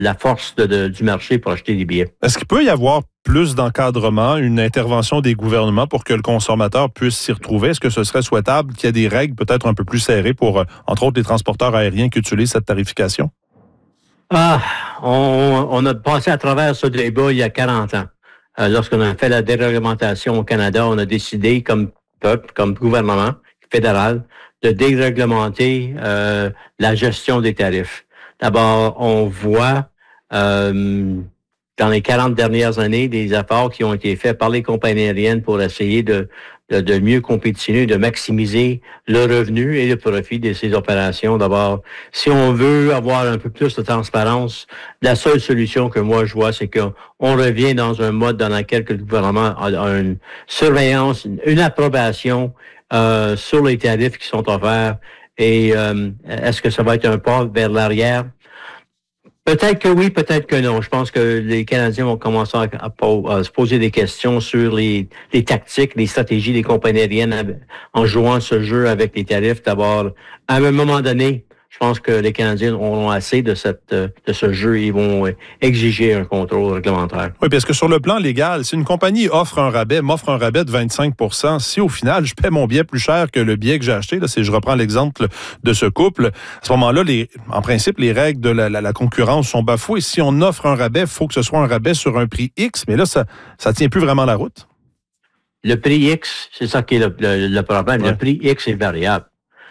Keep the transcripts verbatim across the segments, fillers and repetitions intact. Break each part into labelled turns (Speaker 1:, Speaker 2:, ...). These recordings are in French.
Speaker 1: la force de, de, du marché pour acheter des billets.
Speaker 2: Est-ce qu'il peut y avoir plus d'encadrement, une intervention des gouvernements pour que le consommateur puisse s'y retrouver? Est-ce que ce serait souhaitable qu'il y ait des règles peut-être un peu plus serrées pour, entre autres, les transporteurs aériens qui utilisent cette tarification?
Speaker 1: Ah, on, on a passé à travers ce débat il y a quarante ans. Euh, lorsqu'on a fait la déréglementation au Canada, on a décidé comme peuple, comme gouvernement fédéral, de déréglementer euh, la gestion des tarifs. D'abord, on voit euh, dans les quarante dernières années des efforts qui ont été faits par les compagnies aériennes pour essayer de, de, de mieux compétitionner, de maximiser le revenu et le profit de ces opérations. D'abord, si on veut avoir un peu plus de transparence, la seule solution que moi je vois, c'est qu'on revient dans un mode dans lequel le gouvernement a une surveillance, une approbation euh, sur les tarifs qui sont offerts. Et euh, est-ce que ça va être un pas vers l'arrière? Peut-être que oui, peut-être que non. Je pense que les Canadiens vont commencer à, à, à se poser des questions sur les, les tactiques, les stratégies des compagnies aériennes en jouant ce jeu avec les tarifs. D'abord, à un moment donné, je pense que les Canadiens auront assez de cette de ce jeu. Ils vont exiger un contrôle réglementaire.
Speaker 2: Oui, parce que sur le plan légal, si une compagnie offre un rabais, m'offre un rabais de vingt-cinq pour cent, si au final, je paie mon billet plus cher que le billet que j'ai acheté, là, si je reprends l'exemple de ce couple, à ce moment-là, les, en principe, les règles de la, la, la concurrence sont bafouées. Si on offre un rabais, il faut que ce soit un rabais sur un prix X, mais là, ça ne tient plus vraiment la route.
Speaker 1: Le prix X, c'est ça qui est le, le, le problème. Ouais. Le prix X est variable.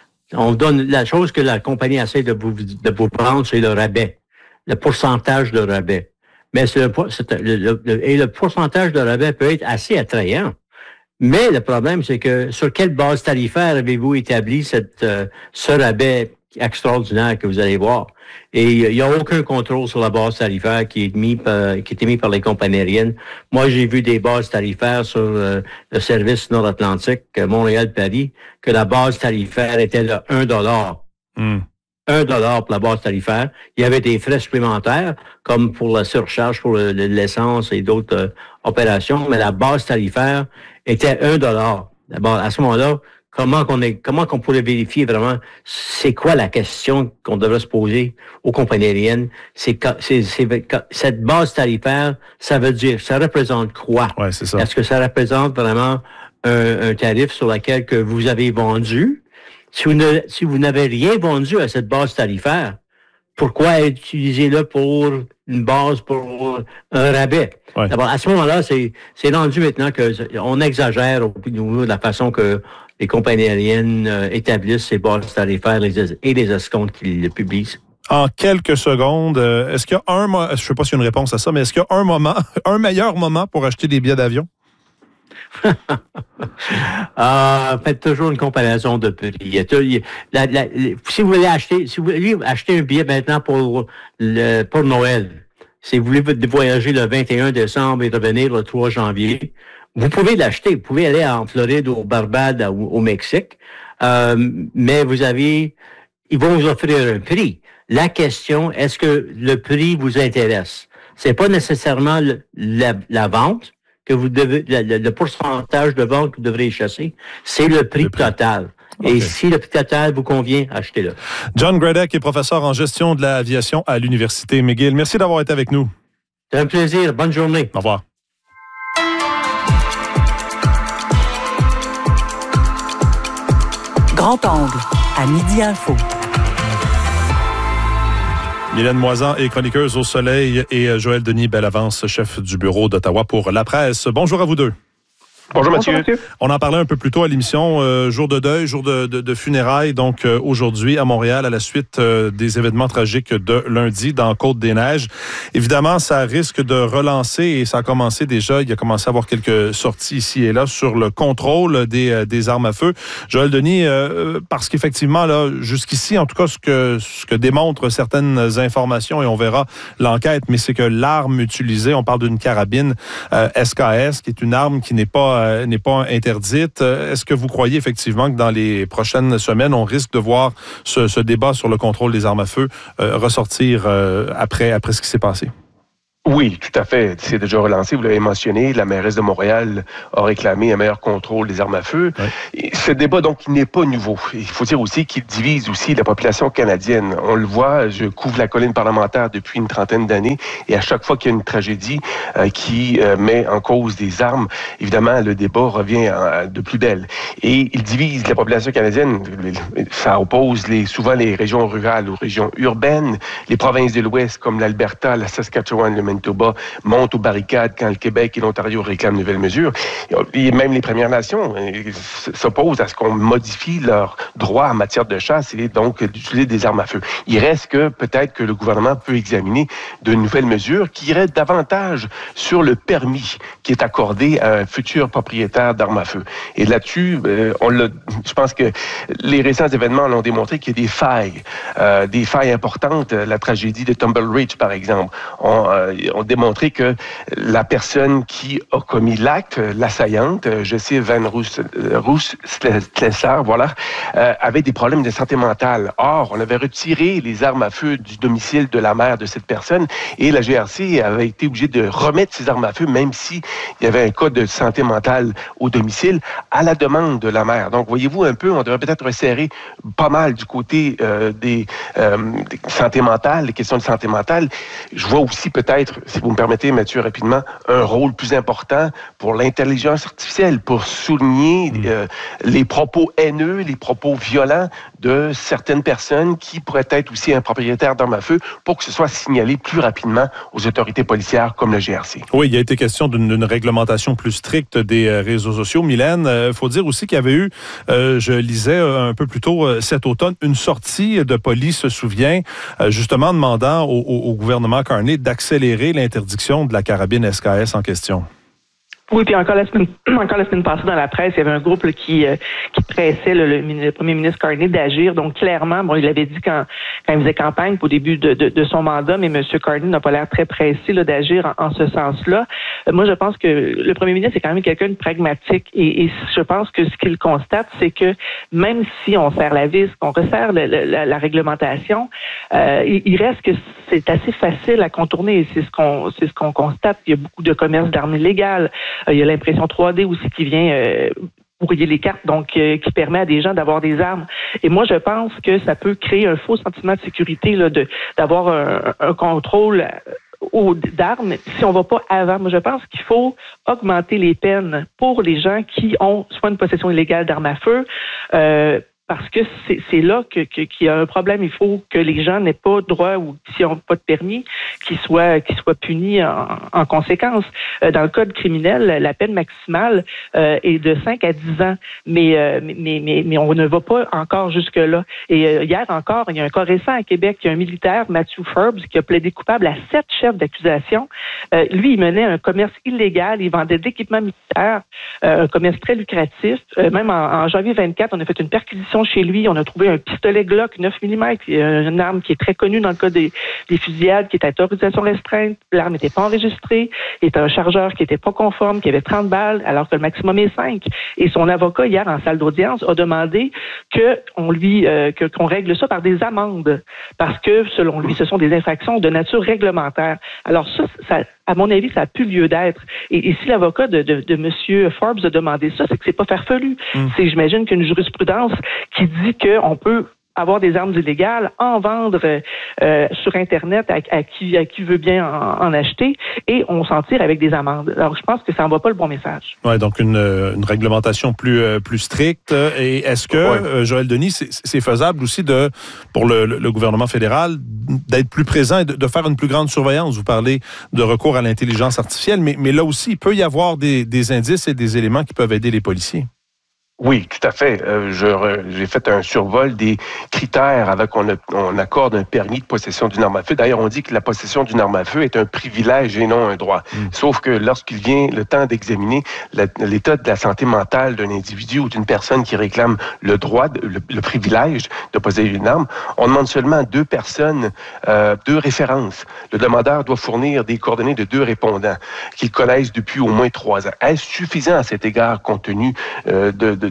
Speaker 1: On donne la chose que la compagnie essaie de vous, de vous prendre, c'est le rabais, le pourcentage de rabais. Mais c'est le, c'est le, le, et le pourcentage de rabais peut être assez attrayant. Mais le problème, c'est que sur quelle base tarifaire avez-vous établi cette, euh, ce rabais extraordinaire que vous allez voir? Et il n'y a aucun contrôle sur la base tarifaire qui est mis par, qui est mis par les compagnies aériennes. Moi, j'ai vu des bases tarifaires sur euh, le service nord-atlantique, Montréal-Paris, que la base tarifaire était de un dollar. Mm. un dollar pour la base tarifaire. Il y avait des frais supplémentaires, comme pour la surcharge pour le, l'essence et d'autres euh, opérations, mais la base tarifaire était un dollar. D'abord, à ce moment-là, Comment qu'on est, comment qu'on pourrait vérifier vraiment c'est quoi la question qu'on devrait se poser aux compagnies aériennes? C'est, c'est, c'est cette base tarifaire, ça veut dire, ça représente quoi?
Speaker 2: Ouais, c'est ça.
Speaker 1: Est-ce que ça représente vraiment un, un tarif sur lequel que vous avez vendu? Si vous ne, si vous n'avez rien vendu à cette base tarifaire, pourquoi utiliser-le pour une base pour un rabais? Ouais. D'abord, à ce moment-là, c'est, c'est rendu maintenant que on exagère au niveau de la façon que les compagnies aériennes euh, établissent ces bases tarifaires et les escomptes qu'ils publient.
Speaker 2: En quelques secondes, est-ce qu'il y a un, je ne sais pas s'il y a une réponse à ça, mais est-ce qu'il y a un moment, un meilleur moment pour acheter des billets d'avion?
Speaker 1: euh, faites toujours une comparaison de prix. La, la, si vous voulez acheter, si vous voulez acheter un billet maintenant pour le, pour Noël, si vous voulez voyager le vingt et un décembre et revenir le trois janvier, vous pouvez l'acheter. Vous pouvez aller en Floride, au Barbade, au, au Mexique, euh, mais vous avez, ils vont vous offrir un prix. La question, est-ce que le prix vous intéresse? C'est pas nécessairement le, la, la vente que vous devez, le, le pourcentage de vente que vous devrez chasser, c'est le prix, le prix. total. Okay. Et si le prix total vous convient, achetez-le.
Speaker 2: John Gradek est professeur en gestion de l'aviation à l'Université McGill. Merci d'avoir été avec nous.
Speaker 1: C'est un plaisir. Bonne journée.
Speaker 2: Au revoir.
Speaker 3: Grand Angle, à Midi Info.
Speaker 2: Mylène Moisan est chroniqueuse au Soleil et Joël Denis Bellavance, chef du bureau d'Ottawa pour La Presse. Bonjour à vous deux.
Speaker 4: Bonjour Mathieu.
Speaker 2: Bonjour, Mathieu. On en parlait un peu plus tôt à l'émission, euh, jour de deuil, jour de, de, de funérailles, donc euh, aujourd'hui à Montréal, à la suite euh, des événements tragiques de lundi dans Côte-des-Neiges. Évidemment, ça risque de relancer, et ça a commencé déjà, il y a commencé à avoir quelques sorties ici et là sur le contrôle des, euh, des armes à feu. Joël Denis, euh, parce qu'effectivement, là, jusqu'ici, en tout cas, ce que, ce que démontrent certaines informations, et on verra l'enquête, mais c'est que l'arme utilisée, on parle d'une carabine euh, S K S, qui est une arme qui n'est pas Euh, n'est pas interdite. Est-ce que vous croyez effectivement que dans les prochaines semaines, on risque de voir ce, ce débat sur le contrôle des armes à feu euh, ressortir euh, après, après ce qui s'est passé?
Speaker 4: Oui, tout à fait. C'est déjà relancé, vous l'avez mentionné. La mairesse de Montréal a réclamé un meilleur contrôle des armes à feu. Ouais. Et ce débat, donc, il n'est pas nouveau. Il faut dire aussi qu'il divise aussi la population canadienne. On le voit, je couvre la colline parlementaire depuis une trentaine d'années et à chaque fois qu'il y a une tragédie euh, qui euh, met en cause des armes, évidemment, le débat revient en, de plus belle. Et il divise la population canadienne. Ça oppose les, souvent les régions rurales aux régions urbaines, les provinces de l'Ouest comme l'Alberta, la Saskatchewan, le Manitoba montent aux barricades quand le Québec et l'Ontario réclament de nouvelles mesures. Et même les Premières Nations s'opposent à ce qu'on modifie leurs droits en matière de chasse et donc d'utiliser des armes à feu. Il reste que peut-être que le gouvernement peut examiner de nouvelles mesures qui iraient davantage sur le permis qui est accordé à un futur propriétaire d'armes à feu. Et là-dessus, euh, on l'a, je pense que les récents événements l'ont démontré qu'il y a des failles, euh, des failles importantes. La tragédie de Tumble Ridge, par exemple, on, euh, ont démontré que la personne qui a commis l'acte, l'assaillante, je sais, Van Roos-Slesser, voilà, euh, avait des problèmes de santé mentale. Or, on avait retiré les armes à feu du domicile de la mère de cette personne et la G R C avait été obligée de remettre ses armes à feu, même s'il y avait un cas de santé mentale au domicile, à la demande de la mère. Donc, voyez-vous un peu, on devrait peut-être resserrer pas mal du côté euh, des, euh, des santé mentale, les questions de santé mentale. Je vois aussi peut-être, si vous me permettez, Mathieu, rapidement, un rôle plus important pour l'intelligence artificielle, pour souligner mmh. euh, les propos haineux, les propos violents de certaines personnes qui pourraient être aussi un propriétaire d'armes à feu pour que ce soit signalé plus rapidement aux autorités policières comme le G R C.
Speaker 2: Oui, il y a été question d'une, d'une réglementation plus stricte des euh, réseaux sociaux. Mylène, il euh, faut dire aussi qu'il y avait eu, euh, je lisais euh, un peu plus tôt euh, cet automne, une sortie de police, se souvient, euh, justement demandant au, au, au gouvernement Carney d'accélérer l'interdiction de la carabine S K S en question.
Speaker 5: Oui, puis encore la semaine, encore la semaine passée dans la presse, il y avait un groupe là, qui euh, qui pressait là, le, le premier ministre Carney d'agir. Donc clairement, bon, il l'avait dit quand, quand il faisait campagne au début de, de, de son mandat, mais M. Carney n'a pas l'air très pressé là, d'agir en, en ce sens-là. Euh, moi, je pense que le premier ministre est quand même quelqu'un de pragmatique et, et je pense que ce qu'il constate, c'est que même si on serre la vis, qu'on resserre le, le, la, la réglementation, euh, il, il reste que c'est assez facile à contourner et c'est ce qu'on c'est ce qu'on constate. Il y a beaucoup de commerce d'armes illégales. Il y a l'impression trois D aussi qui vient euh, brouiller les cartes, donc euh, qui permet à des gens d'avoir des armes. Et moi, je pense que ça peut créer un faux sentiment de sécurité, là, de d'avoir un, un contrôle au, d'armes si on va pas avant. Moi, je pense qu'il faut augmenter les peines pour les gens qui ont soit une possession illégale d'armes à feu, euh, parce que c'est, c'est là que, que, qu'il y a un problème. Il faut que les gens n'aient pas droit ou s'ils n'ont pas de permis, qu'ils soient, qu'ils soient punis en, en conséquence. Dans le code criminel, la peine maximale euh, est de cinq à dix ans, mais, euh, mais, mais, mais on ne va pas encore jusque-là. Et euh, hier encore, il y a un cas récent à Québec, il y a un militaire, Matthew Forbes, qui a plaidé coupable à sept chefs d'accusation. Euh, lui, il menait un commerce illégal, il vendait de l'équipement militaire, euh, un commerce très lucratif. Euh, même en, en janvier vingt-quatre, on a fait une perquisition chez lui, on a trouvé un pistolet Glock neuf millimètres, une arme qui est très connue dans le cas des, des fusillades, qui est à autorisation restreinte. L'arme n'était pas enregistrée, il était un chargeur qui n'était pas conforme, qui avait trente balles, alors que le maximum est cinq. Et son avocat, hier, en salle d'audience, a demandé que on lui, euh, que, qu'on règle ça par des amendes, parce que, selon lui, ce sont des infractions de nature réglementaire. Alors ça, ça à mon avis, ça n'a plus lieu d'être. Et, et si l'avocat de, de, de M. Forbes a demandé ça, c'est que c'est pas farfelu. Mmh. C'est, j'imagine, qu'une jurisprudence qui dit qu'on peut avoir des armes illégales, en vendre euh, sur Internet à, à, qui, à qui veut bien en, en acheter, et on s'en tire avec des amendes. Alors, je pense que ça n'envoie pas le bon message.
Speaker 2: Oui, donc une, une réglementation plus, plus stricte. Et est-ce que, ouais. euh, Joël Denis, c'est, c'est faisable aussi de, pour le, le gouvernement fédéral d'être plus présent et de, de faire une plus grande surveillance? Vous parlez de recours à l'intelligence artificielle, mais, mais là aussi, il peut y avoir des, des indices et des éléments qui peuvent aider les policiers.
Speaker 4: Oui, tout à fait. Euh, je, j'ai fait un survol des critères avant qu'on a, on accorde un permis de possession d'une arme à feu. D'ailleurs, on dit que la possession d'une arme à feu est un privilège et non un droit. Mmh. Sauf que lorsqu'il vient le temps d'examiner la, l'état de la santé mentale d'un individu ou d'une personne qui réclame le droit, de, le, le privilège de posséder une arme, on demande seulement deux personnes, euh, deux références. Le demandeur doit fournir des coordonnées de deux répondants qu'il connaissent depuis au moins trois ans. Est-ce suffisant à cet égard compte tenu euh, de, de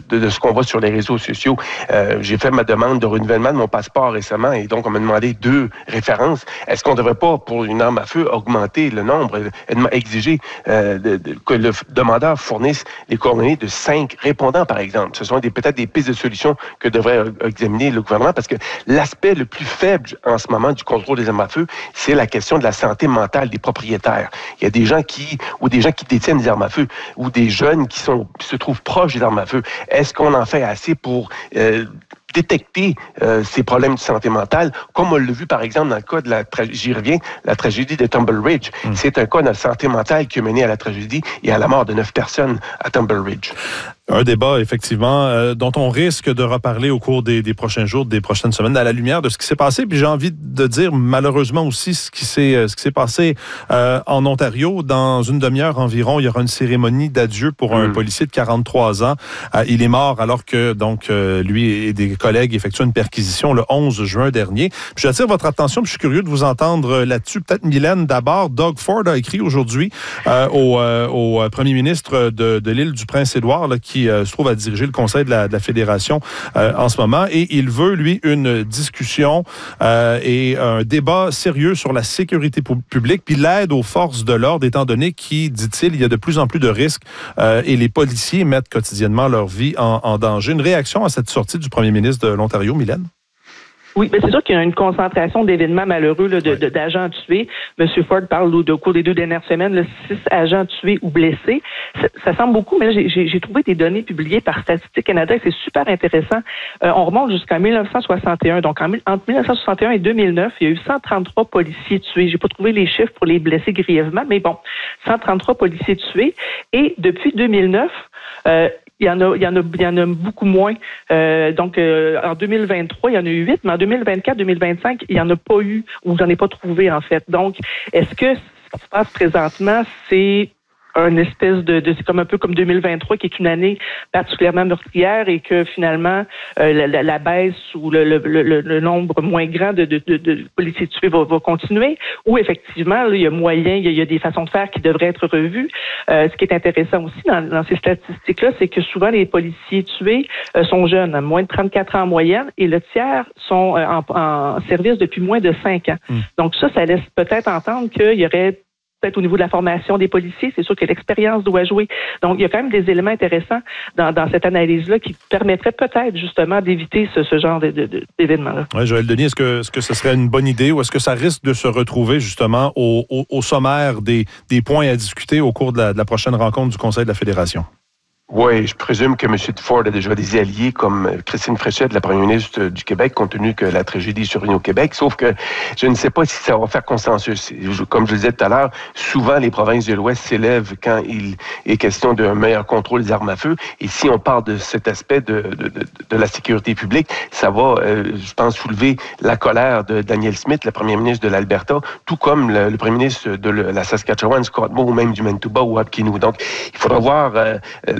Speaker 4: de, de, de ce qu'on voit sur les réseaux sociaux. Euh, j'ai fait ma demande de renouvellement de mon passeport récemment et donc on m'a demandé deux références. Est-ce qu'on ne devrait pas, pour une arme à feu, augmenter le nombre, exiger euh, de, de, que le demandeur fournisse les coordonnées de cinq répondants, par exemple? Ce sont des, peut-être des pistes de solutions que devrait examiner le gouvernement parce que l'aspect le plus faible en ce moment du contrôle des armes à feu, c'est la question de la santé mentale des propriétaires. Il y a des gens qui, ou des gens qui détiennent des armes à feu, ou des jeunes qui sont, qui se trouvent proches des armes à feu. Est-ce qu'on en fait assez pour euh, détecter euh, ces problèmes de santé mentale, comme on l'a vu par exemple dans le cas de la tragédie, j'y reviens, la tragédie de Tumble Ridge. Mm. C'est un cas de santé mentale qui a mené à la tragédie et à la mort de neuf personnes à Tumble Ridge.
Speaker 2: Un débat, effectivement, euh, dont on risque de reparler au cours des, des prochains jours, des prochaines semaines, à la lumière de ce qui s'est passé. Puis j'ai envie de dire, malheureusement aussi, ce qui s'est, ce qui s'est passé euh, en Ontario. Dans une demi-heure environ, il y aura une cérémonie d'adieu pour un mmh. policier de quarante-trois ans. Euh, il est mort alors que, donc, euh, lui et des collègues effectuaient une perquisition le onze juin dernier. Puis j'attire votre attention, puis je suis curieux de vous entendre là-dessus. Peut-être, Mylène, d'abord. Doug Ford a écrit aujourd'hui euh, au, euh, au premier ministre de, de l'île du Prince-Édouard, là, qui euh, se trouve à diriger le conseil de la, de la Fédération euh, en ce moment. Et il veut, lui, une discussion euh, et un débat sérieux sur la sécurité publique puis l'aide aux forces de l'ordre, étant donné qu'il, dit-il, il y a de plus en plus de risques euh, et les policiers mettent quotidiennement leur vie en, en danger. Une réaction à cette sortie du premier ministre de l'Ontario, Mylène?
Speaker 5: Oui, mais c'est sûr qu'il y a une concentration d'événements malheureux là, de, de, d'agents tués. M. Ford parle au cours des deux dernières semaines, là, six agents tués ou blessés. Ça, ça semble beaucoup, mais là, j'ai, j'ai trouvé des données publiées par Statistique Canada et c'est super intéressant. Euh, on remonte jusqu'en dix-neuf cent soixante et un. Donc, en, entre dix-neuf cent soixante et un et deux mille neuf, il y a eu cent trente-trois policiers tués. J'ai pas trouvé les chiffres pour les blessés grièvement, mais bon, cent trente-trois policiers tués. Et depuis deux mille neuf, euh, Il y en a, il y en a, il y en a beaucoup moins. Euh, donc, euh, en deux mille vingt-trois, il y en a eu huit, mais en deux mille vingt-quatre, deux mille vingt-cinq, il n'y en a pas eu, ou j'en ai pas trouvé, en fait. Donc, est-ce que ce qui se passe présentement, c'est un espèce de, de c'est comme un peu comme deux mille vingt-trois qui est une année particulièrement meurtrière et que finalement euh, la, la, la baisse ou le, le, le, le nombre moins grand de, de, de, de policiers tués va, va continuer, ou effectivement là, il y a moyen, il y a, il y a des façons de faire qui devraient être revues. Euh, ce qui est intéressant aussi dans, dans ces statistiques-là, c'est que souvent les policiers tués euh, sont jeunes, à moins de trente-quatre ans en moyenne, et le tiers sont euh, en, en service depuis moins de cinq ans. Mmh. Donc ça, ça laisse peut-être entendre qu'il y aurait peut-être au niveau de la formation des policiers, c'est sûr que l'expérience doit jouer. Donc, il y a quand même des éléments intéressants dans, dans cette analyse-là qui permettraient peut-être justement d'éviter ce, ce genre de, de, de, d'événements-là.
Speaker 2: Oui, Joël Denis, est-ce que, est-ce que ce serait une bonne idée ou est-ce que ça risque de se retrouver justement au, au, au sommaire des, des points à discuter au cours de la, de la prochaine rencontre du Conseil de la Fédération?
Speaker 4: Oui, je présume que M. Ford a déjà des alliés comme Christine Fréchette, la première ministre du Québec, compte tenu que la tragédie est survenue au Québec. Sauf que je ne sais pas si ça va faire consensus. Comme je le disais tout à l'heure, souvent les provinces de l'Ouest s'élèvent quand il est question d'un meilleur contrôle des armes à feu. Et si on parle de cet aspect de, de, de, de la sécurité publique, ça va, euh, je pense, soulever la colère de Danielle Smith, la première ministre de l'Alberta, tout comme le, le premier ministre de la Saskatchewan, Scott Moe, ou même du Manitoba ou Hapkinou. Donc, il faudra voir euh,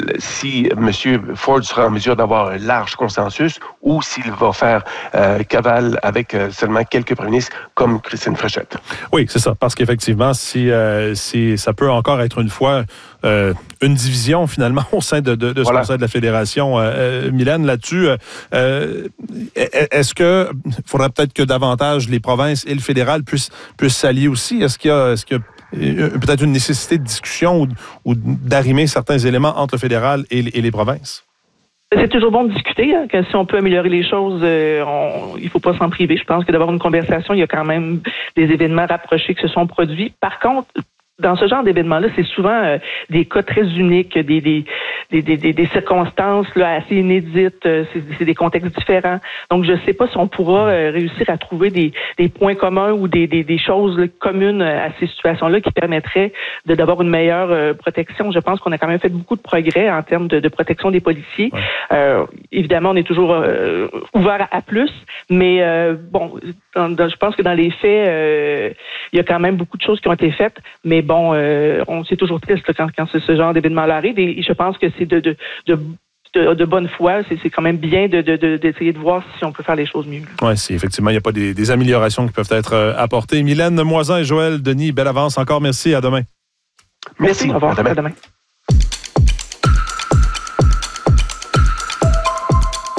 Speaker 4: si M. Ford sera en mesure d'avoir un large consensus ou s'il va faire euh, cavale avec euh, seulement quelques premiers ministres comme Christine Fréchette.
Speaker 2: Oui, c'est ça. Parce qu'effectivement, si, euh, si ça peut encore être une fois euh, une division finalement au sein de, de, de ce voilà. Conseil de la Fédération. Euh, Mylène, là-dessus, euh, est-ce que il faudrait peut-être que davantage les provinces et le fédéral puissent, puissent s'allier aussi? Est-ce qu'il y a, est-ce qu'il y a peut-être une nécessité de discussion ou, ou d'arrimer certains éléments entre le fédéral et, et les provinces?
Speaker 5: C'est toujours bon de discuter, hein, que si on peut améliorer les choses, euh, on, il ne faut pas s'en priver. Je pense que d'avoir une conversation, il y a quand même des événements rapprochés qui se sont produits. Par contre, dans ce genre d'événements-là, c'est souvent euh, des cas très uniques, des des des des, des circonstances là assez inédites, euh, c'est, c'est des contextes différents. Donc, je ne sais pas si on pourra euh, réussir à trouver des des points communs ou des des, des choses là, communes à ces situations-là qui permettraient de d'avoir une meilleure euh, protection. Je pense qu'on a quand même fait beaucoup de progrès en termes de, de protection des policiers. Ouais. Euh, évidemment, on est toujours euh, ouvert à, à plus, mais euh, bon, dans, dans, je pense que dans les faits, euh, il y a quand même beaucoup de choses qui ont été faites, mais bon, Bon, euh, on c'est toujours triste là, quand, quand ce, ce genre d'événement-là arrive et je pense que c'est de, de, de, de, de bonne foi, c'est, c'est quand même bien de, de, de, d'essayer de voir si on peut faire les choses mieux.
Speaker 2: Oui, si effectivement il n'y a pas des, des améliorations qui peuvent être euh, apportées. Mylène Moisan et Joël Denis, belle avance encore. Merci, à demain.
Speaker 5: Merci, Merci. Au revoir, à demain. À demain.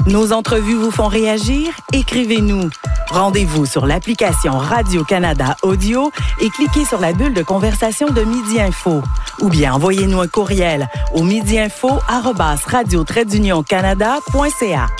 Speaker 3: Nos entrevues vous font réagir? Écrivez-nous. Rendez-vous sur l'application Radio-Canada Audio et cliquez sur la bulle de conversation de Midi Info. Ou bien envoyez-nous un courriel au midiinfo arobase radio trait d'union canada point c a.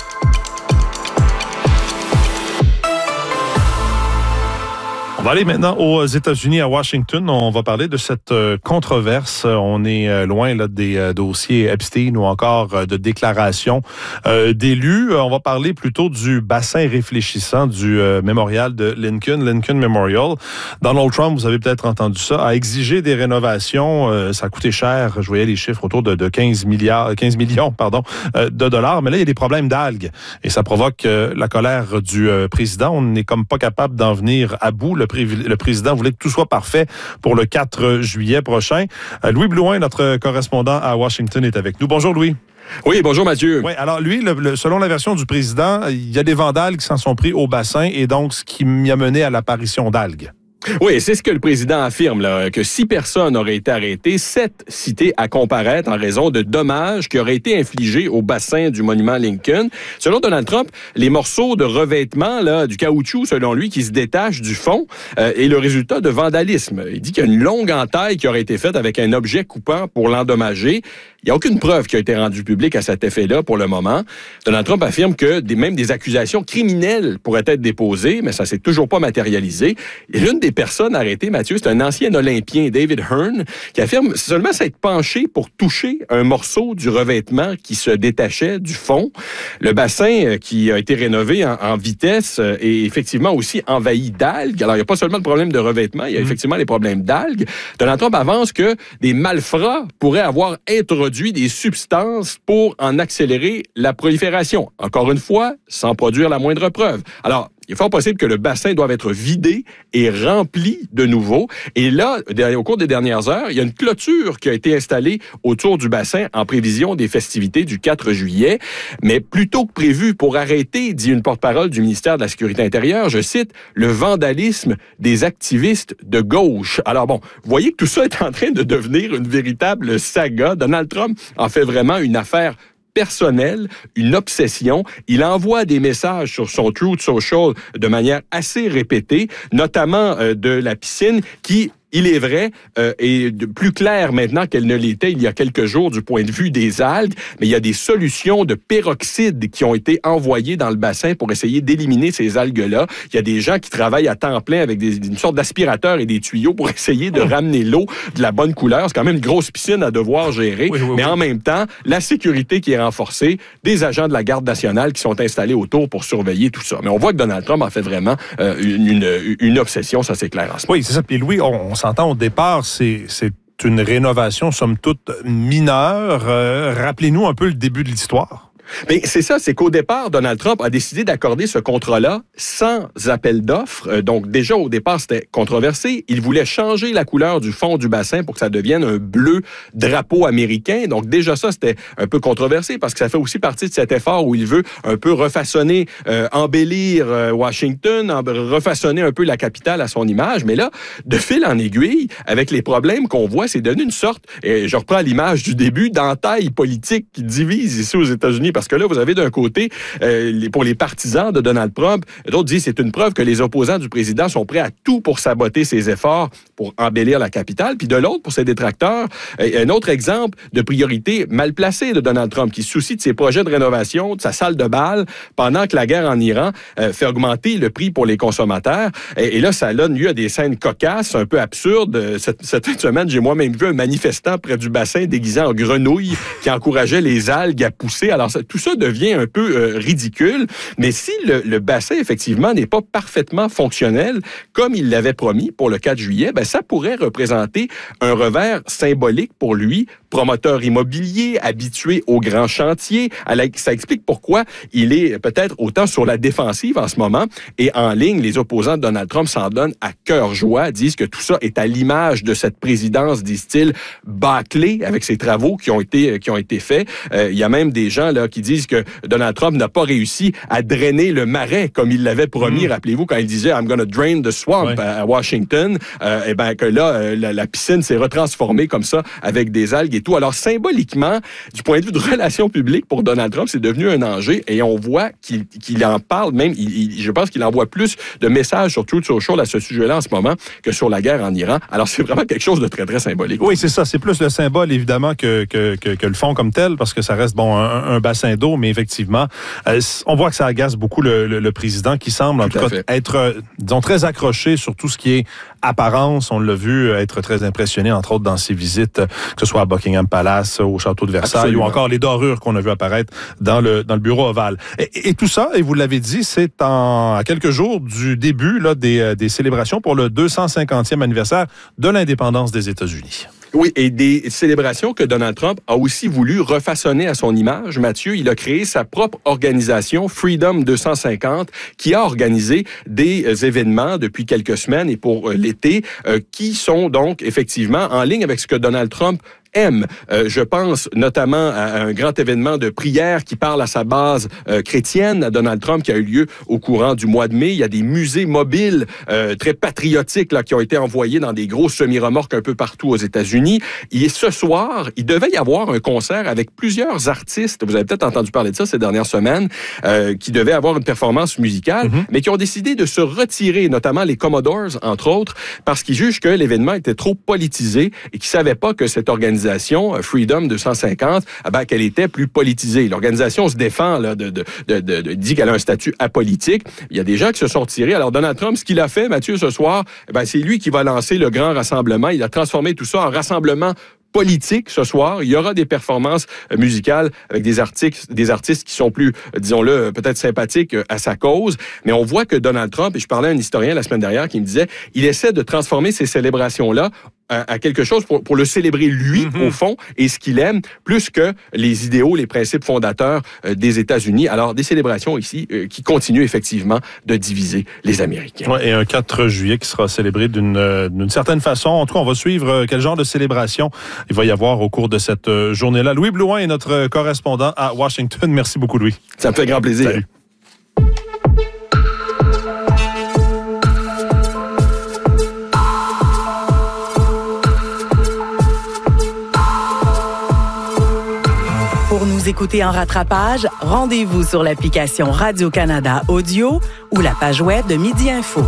Speaker 2: On va aller maintenant aux États-Unis, à Washington. On va parler de cette euh, controverse. On est euh, loin là, des euh, dossiers Epstein ou encore euh, de déclarations euh, d'élus. On va parler plutôt du bassin réfléchissant du euh, mémorial de Lincoln, Lincoln Memorial. Donald Trump, vous avez peut-être entendu ça, a exigé des rénovations. Euh, ça a coûté cher. Je voyais les chiffres autour de, de quinze milliards, quinze millions pardon, euh, de dollars. Mais là, il y a des problèmes d'algues. Et ça provoque euh, la colère du euh, président. On n'est comme pas capable d'en venir à bout. Le Le président voulait que tout soit parfait pour le quatre juillet prochain. Louis Blouin, notre correspondant à Washington, est avec nous. Bonjour, Louis.
Speaker 6: Oui, bonjour Mathieu.
Speaker 2: Oui, alors lui, le, le, selon la version du président, il y a des vandales qui s'en sont pris au bassin et donc ce qui m'y a mené à l'apparition d'algues.
Speaker 6: Oui, c'est ce que le président affirme, là, que six personnes auraient été arrêtées, sept citées à comparaître en raison de dommages qui auraient été infligés au bassin du monument Lincoln. Selon Donald Trump, les morceaux de revêtement, là, du caoutchouc, selon lui, qui se détachent du fond, euh, est le résultat de vandalisme. Il dit qu'il y a une longue entaille qui aurait été faite avec un objet coupant pour l'endommager. Il n'y a aucune preuve qui a été rendue publique à cet effet-là pour le moment. Donald Trump affirme que des, même des accusations criminelles pourraient être déposées, mais ça s'est toujours pas matérialisé. Et l'une des personnes arrêtées, Mathieu, c'est un ancien Olympien, David Hearn, qui affirme seulement s'être penché pour toucher un morceau du revêtement qui se détachait du fond. Le bassin qui a été rénové en, en vitesse est effectivement aussi envahi d'algues. Alors, il n'y a pas seulement le problème de revêtement, il y a effectivement les problèmes d'algues. Donald Trump avance que des malfrats pourraient avoir introduit des substances pour en accélérer la prolifération. Encore une fois, sans produire la moindre preuve. Alors, il est fort possible que le bassin doive être vidé et rempli de nouveau. Et là, au cours des dernières heures, il y a une clôture qui a été installée autour du bassin en prévision des festivités du quatre juillet. Mais plus tôt que prévu, pour arrêter, dit une porte-parole du ministère de la Sécurité intérieure, je cite, le vandalisme des activistes de gauche. Alors bon, vous voyez que tout ça est en train de devenir une véritable saga. Donald Trump en fait vraiment une affaire personnel, une obsession. Il envoie des messages sur son Truth Social de manière assez répétée, notamment euh, de la piscine qui, il est vrai, euh, est plus clair maintenant qu'elle ne l'était il y a quelques jours du point de vue des algues, mais il y a des solutions de peroxyde qui ont été envoyées dans le bassin pour essayer d'éliminer ces algues-là. Il y a des gens qui travaillent à temps plein avec des, une sorte d'aspirateur et des tuyaux pour essayer de ramener l'eau de la bonne couleur. C'est quand même une grosse piscine à devoir gérer, oui, oui, mais oui. En même temps, la sécurité qui est renforcée, des agents de la Garde nationale qui sont installés autour pour surveiller tout ça. Mais on voit que Donald Trump en fait vraiment euh, une, une, une obsession, ça c'est clair en ce moment.
Speaker 2: Oui, c'est ça. Puis Louis, on, on s'entend au départ, c'est, c'est une rénovation, somme toute, mineure. Euh, rappelez-nous un peu le début de l'histoire.
Speaker 6: Mais c'est ça, c'est qu'au départ, Donald Trump a décidé d'accorder ce contrat-là sans appel d'offres. Euh, donc déjà, au départ, c'était controversé. Il voulait changer la couleur du fond du bassin pour que ça devienne un bleu drapeau américain. Donc déjà ça, c'était un peu controversé parce que ça fait aussi partie de cet effort où il veut un peu refaçonner, euh, embellir euh, Washington, en, refaçonner un peu la capitale à son image. Mais là, de fil en aiguille, avec les problèmes qu'on voit, c'est devenu une sorte, et je reprends l'image du début, d'entaille politique qui divise ici aux États-Unis. Parce que là, vous avez d'un côté, euh, les, pour les partisans de Donald Trump, d'autres disent que c'est une preuve que les opposants du président sont prêts à tout pour saboter ses efforts pour embellir la capitale. Puis de l'autre, pour ses détracteurs, euh, un autre exemple de priorité mal placée de Donald Trump qui se soucie de ses projets de rénovation, de sa salle de bal, pendant que la guerre en Iran euh, fait augmenter le prix pour les consommateurs. Et, et là, ça donne lieu à des scènes cocasses, un peu absurdes. Cette, cette fin de semaine, j'ai moi-même vu un manifestant près du bassin déguisé en grenouille qui encourageait les algues à pousser. Alors, ça, tout ça devient un peu euh, ridicule, mais si le, le bassin, effectivement, n'est pas parfaitement fonctionnel, comme il l'avait promis pour le quatre juillet, ben, ça pourrait représenter un revers symbolique pour lui, promoteur immobilier, habitué aux grands chantiers. Ça explique pourquoi il est peut-être autant sur la défensive en ce moment. Et en ligne, les opposants de Donald Trump s'en donnent à cœur joie, disent que tout ça est à l'image de cette présidence, disent-ils, bâclée avec ses travaux qui ont été, qui ont été faits. Euh, il y a même des gens là, qui disent que Donald Trump n'a pas réussi à drainer le marais comme il l'avait promis. Mmh. Rappelez-vous, quand il disait « I'm gonna drain the swamp ouais. » à Washington, euh, et ben que là, la, la piscine s'est retransformée comme ça avec des algues et tout. Alors, symboliquement, du point de vue de relations publiques, pour Donald Trump, c'est devenu un enjeu et on voit qu'il, qu'il en parle même. Il, il, je pense qu'il envoie plus de messages sur Truth Social à ce sujet-là en ce moment que sur la guerre en Iran. Alors, c'est vraiment quelque chose de très, très symbolique.
Speaker 2: Oui, c'est ça. C'est plus le symbole, évidemment, que, que, que, que le fond comme tel, parce que ça reste, bon, un, un bassin d'eau, mais effectivement, euh, on voit que ça agace beaucoup le, le, le président qui semble, en tout, tout cas, être, euh, disons, très accroché sur tout ce qui est apparence. On l'a vu être très impressionné, entre autres, dans ses visites, que ce soit à Buckingham Palace, au château de Versailles, Absolument. Ou encore les dorures qu'on a vu apparaître dans le, dans le bureau ovale. Et, et tout ça, et vous l'avez dit, c'est en, à quelques jours du début là, des, des célébrations pour le deux cent cinquantième anniversaire de l'indépendance des États-Unis.
Speaker 6: Oui, et des célébrations que Donald Trump a aussi voulu refaçonner à son image. Mathieu, il a créé sa propre organisation, Freedom deux cent cinquante, qui a organisé des événements depuis quelques semaines et pour l'été, euh, qui sont donc effectivement en ligne avec ce que Donald Trump aime. Euh, je pense notamment à un grand événement de prière qui parle à sa base euh, chrétienne, à Donald Trump, qui a eu lieu au courant du mois de mai. Il y a des musées mobiles euh, très patriotiques là, qui ont été envoyés dans des grosses semi-remorques un peu partout aux États-Unis. Et ce soir, il devait y avoir un concert avec plusieurs artistes, vous avez peut-être entendu parler de ça ces dernières semaines, euh, qui devaient avoir une performance musicale, mm-hmm. mais qui ont décidé de se retirer, notamment les Commodores, entre autres, parce qu'ils jugent que l'événement était trop politisé et qu'ils ne savaient pas que cette organisation Freedom deux cent cinquante, eh ben, qu'elle était plus politisée. L'organisation se défend, là, de, de, de, de, de, dit qu'elle a un statut apolitique. Il y a des gens qui se sont retirés. Alors, Donald Trump, ce qu'il a fait, Mathieu, ce soir, eh ben, c'est lui qui va lancer le grand rassemblement. Il a transformé tout ça en rassemblement politique ce soir. Il y aura des performances musicales avec des artistes, des artistes qui sont plus, disons-le, peut-être sympathiques à sa cause. Mais on voit que Donald Trump, et je parlais à un historien la semaine dernière qui me disait, il essaie de transformer ces célébrations-là à quelque chose pour, pour le célébrer lui, mm-hmm. au fond, et ce qu'il aime, plus que les idéaux, les principes fondateurs euh, des États-Unis. Alors, des célébrations ici euh, qui continuent effectivement de diviser les Américains.
Speaker 2: Ouais, et un quatre juillet qui sera célébré d'une, euh, d'une certaine façon. En tout cas, on va suivre euh, quel genre de célébration il va y avoir au cours de cette euh, journée-là. Louis Blouin est notre correspondant à Washington. Merci beaucoup, Louis.
Speaker 6: Ça me fait grand plaisir.
Speaker 2: Salut.
Speaker 3: Pour nous écouter en rattrapage, rendez-vous sur l'application Radio-Canada Audio ou la page web de Midi Info.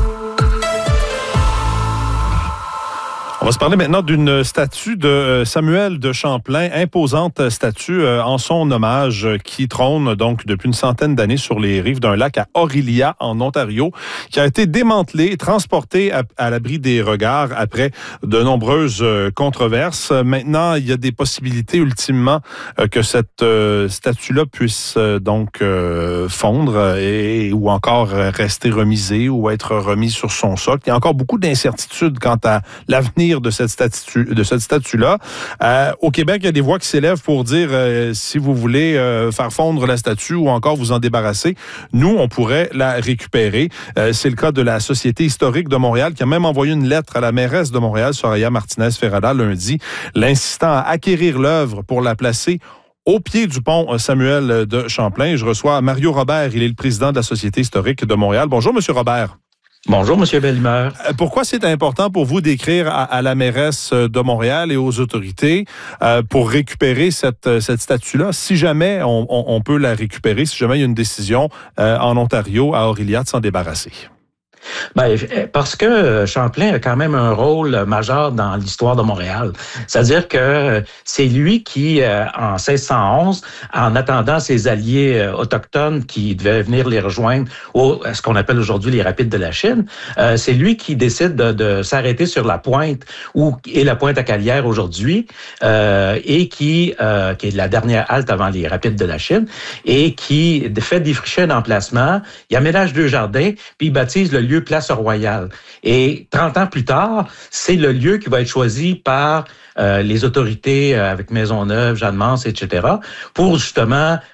Speaker 2: On va se parler maintenant d'une statue de Samuel de Champlain, imposante statue en son hommage qui trône donc depuis une centaine d'années sur les rives d'un lac à Orillia, en Ontario, qui a été démantelée et transportée à, à l'abri des regards après de nombreuses controverses. Maintenant, il y a des possibilités ultimement que cette statue-là puisse donc fondre et, ou encore rester remisée ou être remise sur son socle. Il y a encore beaucoup d'incertitudes quant à l'avenir de cette statue, de cette statue-là. Euh, au Québec, il y a des voix qui s'élèvent pour dire euh, si vous voulez euh, faire fondre la statue ou encore vous en débarrasser, nous, on pourrait la récupérer. Euh, c'est le cas de la Société historique de Montréal qui a même envoyé une lettre à la mairesse de Montréal, Soraya Martinez-Ferrada, lundi, l'incitant à acquérir l'œuvre pour la placer au pied du pont Samuel de Champlain. Je reçois Mario Robert, il est le président de la Société historique de Montréal. Bonjour, Monsieur Robert.
Speaker 7: Bonjour, M. Bellemeur.
Speaker 2: Pourquoi c'est important pour vous d'écrire à, à la mairesse de Montréal et aux autorités euh, pour récupérer cette, cette statue-là, si jamais on, on, on peut la récupérer, si jamais il y a une décision euh, en Ontario, à Orillia, de s'en débarrasser?
Speaker 7: Ben, parce que Champlain a quand même un rôle majeur dans l'histoire de Montréal. C'est-à-dire que c'est lui qui, en seize cent onze, en attendant ses alliés autochtones qui devaient venir les rejoindre au ce qu'on appelle aujourd'hui les Rapides de la Chine, c'est lui qui décide de, de s'arrêter sur la pointe où est la pointe à Calière aujourd'hui, euh, et qui, euh, qui est la dernière halte avant les Rapides de la Chine, et qui fait défricher un emplacement, il aménage deux jardins, puis il baptise le lieu Place Royale. Et trente ans plus tard, c'est le lieu qui va être choisi par euh, les autorités euh, avec Maisonneuve, Jeanne Mance, et cetera, pour justement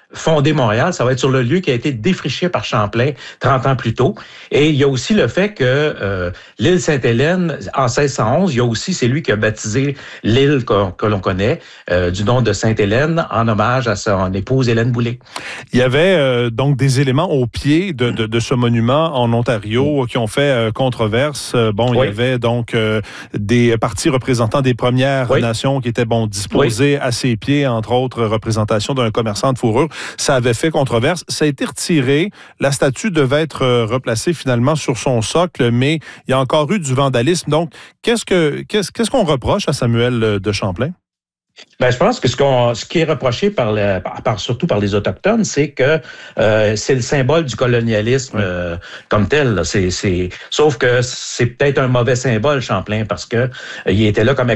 Speaker 7: fonder Montréal, ça va être sur le lieu qui a été défriché par Champlain trente ans plus tôt. Et il y a aussi le fait que euh, l'île Sainte-Hélène, en seize cent onze, il y a aussi, c'est lui qui a baptisé l'île que, que l'on connaît, euh, du nom de Sainte-Hélène, en hommage à son épouse Hélène Boulay.
Speaker 2: Il y avait euh, donc des éléments au pied de, de, de ce monument en Ontario qui ont fait euh, controverse. Bon, oui. Il y avait donc euh, des partis représentants des Premières oui. Nations qui étaient bon disposés oui. à ses pieds, entre autres représentation d'un commerçant de fourrure. Ça avait fait controverse. Ça a été retiré. La statue devait être replacée finalement sur son socle, mais il y a encore eu du vandalisme. Donc, qu'est-ce que qu'est-ce, qu'est-ce qu'on reproche à Samuel de Champlain?
Speaker 7: Ben, je pense que ce, qu'on, ce qui est reproché par, le, par surtout par les Autochtones, c'est que euh, c'est le symbole du colonialisme oui. euh, comme tel. Là. C'est, c'est, sauf que c'est peut-être un mauvais symbole, Champlain, parce que euh, il était là comme